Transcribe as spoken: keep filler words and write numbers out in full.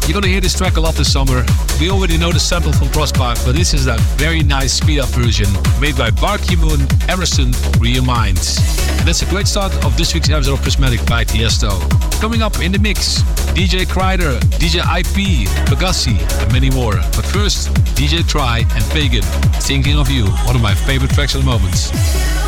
You're gonna hear this track a lot this summer. We already know the sample from Prospark, but this is a very nice speed-up version made by Barky Moon, Emerson, Real Minds. And that's a great start of this week's episode of Prismatic by Tiesto. Coming up in the mix, D J Kreider, D J I P, Pegassi, and many more. But first, D J Try and Pagan, Thinking of You, one of my favorite tracks at the moment.